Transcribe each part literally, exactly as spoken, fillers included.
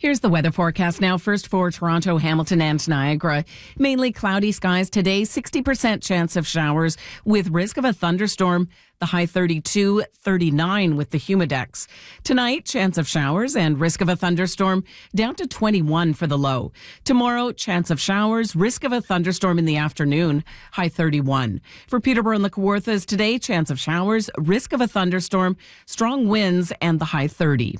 Here's the weather forecast now. First for Toronto, Hamilton, and Niagara. Mainly cloudy skies today, sixty percent chance of showers with risk of a thunderstorm. The high thirty-two, thirty-nine with the humidex. Tonight, chance of showers and risk of a thunderstorm down to twenty-one for the low. Tomorrow, chance of showers, risk of a thunderstorm in the afternoon, high thirty-one. For Peterborough and the Kawarthas today, chance of showers, risk of a thunderstorm, strong winds, and the high thirty.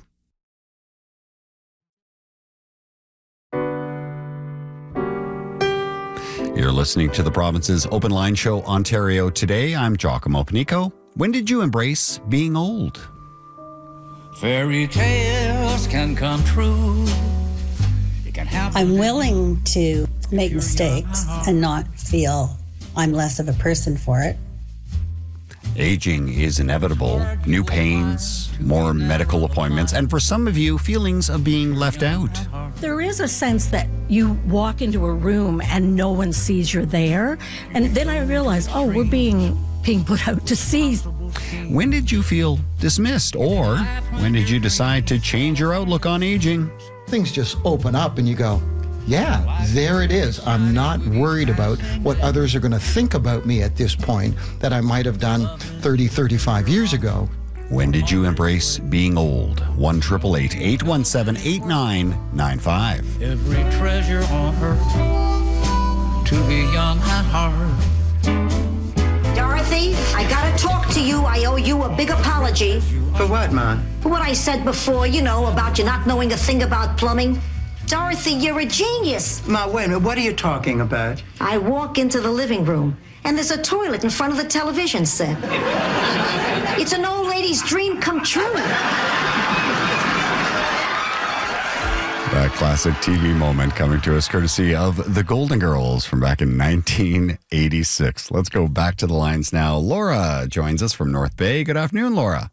You're listening to the province's Open Line Show, Ontario Today. I'm Giacomo Panico. When did you embrace being old? Fairy tales can come true. It can happen. I'm willing to make mistakes and not feel I'm less of a person for it. Aging is inevitable. New pains, more medical appointments, and for some of you, feelings of being left out. There is a sense that you walk into a room and no one sees you're there. And then I realized, oh, we're being being put out to sea. When did you feel dismissed? Or when did you decide to change your outlook on aging? Things just open up and you go, yeah, there it is. I'm not worried about what others are going to think about me at this point that I might have done thirty, thirty-five years ago. When did you embrace being old? one eight eight eight, eight one seven, eight nine nine five. Every treasure on earth to be young at heart. Dorothy, I gotta talk to you. I owe you a big apology. For what, Ma? For what I said before, you know, about you not knowing a thing about plumbing. Dorothy, you're a genius. Ma, wait a minute. What are you talking about? I walk into the living room, and there's a toilet in front of the television set. It's an old lady's dream come true. That classic T V moment coming to us courtesy of the Golden Girls from back in nineteen eighty-six. Let's go back to the lines now. Laura joins us from North Bay. Good afternoon, Laura.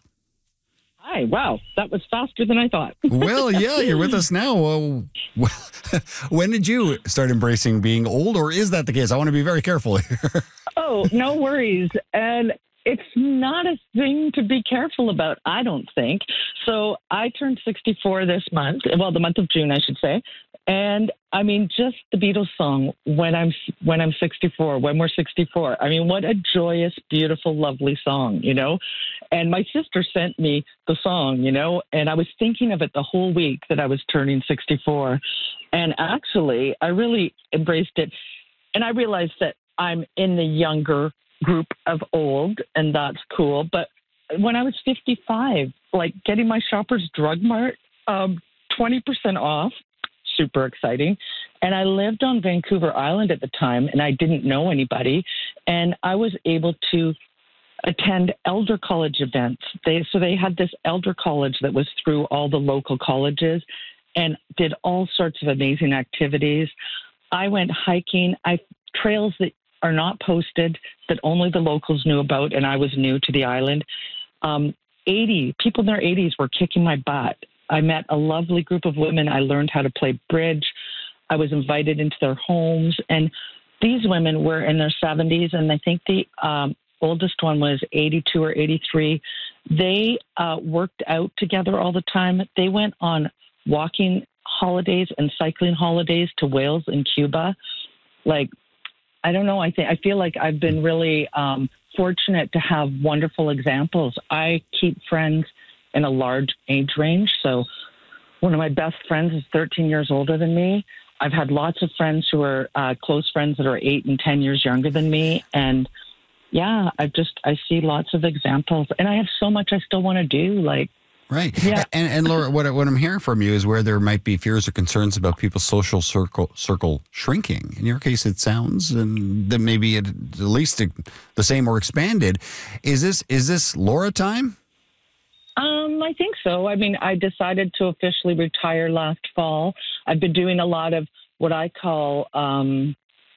Hi. Wow. That was faster than I thought. Well, yeah, you're with us now. Uh, well, when did you start embracing being old, or is that the case? I want to be very careful here. Oh, no worries. And it's not a thing to be careful about, I don't think. So I turned sixty-four this month, well, the month of June, I should say. And I mean, just the Beatles song, when I'm when I'm sixty-four, when we're sixty-four. I mean, what a joyous, beautiful, lovely song, you know? And my sister sent me the song, you know, and I was thinking of it the whole week that I was turning sixty-four. And actually, I really embraced it. And I realized that I'm in the younger group of old, and that's cool. But when I was fifty-five, like getting my Shoppers Drug Mart um, twenty percent off, super exciting. And I lived on Vancouver Island at the time, and I didn't know anybody. And I was able to attend elder college events. They so they had this elder college that was through all the local colleges and did all sorts of amazing activities. I went hiking. I trails that are not posted, that only the locals knew about, and I was new to the island. Um, eighty people in their eighties were kicking my butt. I met a lovely group of women. I learned how to play bridge. I was invited into their homes, and these women were in their seventies, and I think the um, oldest one was eighty-two or eighty-three. They uh, worked out together all the time. They went on walking holidays and cycling holidays to Wales and Cuba. Like, I don't know. I think I feel like I've been really um, fortunate to have wonderful examples. I keep friends in a large age range. So one of my best friends is thirteen years older than me. I've had lots of friends who are uh, close friends that are eight and ten years younger than me. And yeah, I just, I see lots of examples, and I have so much I still want to do. Like, Right. Yeah. And, and Laura, what, what I'm hearing from you is where there might be fears or concerns about people's social circle circle shrinking. In your case, it sounds and that maybe it, at least the same or expanded. Is this is this Laura time? Um, I think so. I mean, I decided to officially retire last fall. I've been doing a lot of what I call um,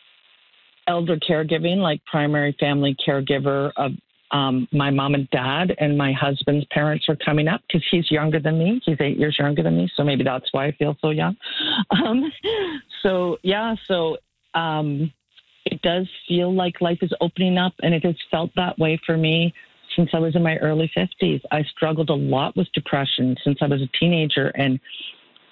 elder caregiving, like primary family caregiver of Um, my mom and dad, and my husband's parents are coming up because he's younger than me. He's eight years younger than me, so maybe that's why I feel so young. Um, so, yeah, so um, it does feel like life is opening up, and it has felt that way for me since I was in my early fifties. I struggled a lot with depression since I was a teenager, and